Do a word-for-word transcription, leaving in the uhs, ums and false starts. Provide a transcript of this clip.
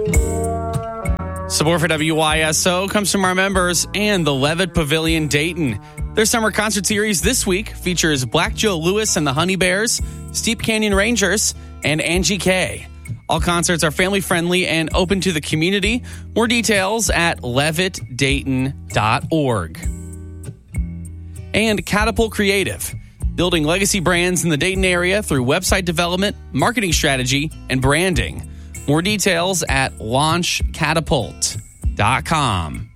Support for W Y S O comes from our members and the Levitt Pavilion Dayton. Their summer concert series this week features Black Joe Lewis and the Honey Bears, Steep Canyon Rangers, and Angie K. All concerts are family-friendly and open to the community. More details at levitt dayton dot org. And Catapult Creative, building legacy brands in the Dayton area through website development, marketing strategy, and branding. More details at launch catapult dot com.